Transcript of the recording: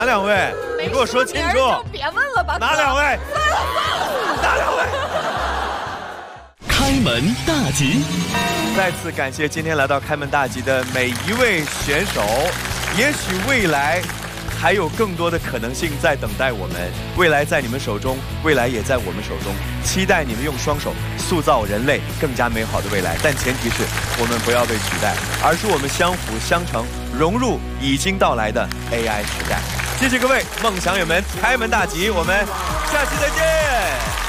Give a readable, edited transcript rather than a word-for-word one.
哪2位？你给我说清楚。 就别问了吧。 哪2位？哪2位？ 开门大吉。 再次感谢今天来到开门大吉的每一位选手，也许未来还有更多的可能性在等待我们，未来在你们手中，未来也在我们手中，期待你们用双手塑造人类更加美好的未来，但前提是我们不要被取代，而是我们相辅相成，融入已经到来的 AI 时代。谢谢各位梦想友们，开门大吉，我们下期再见。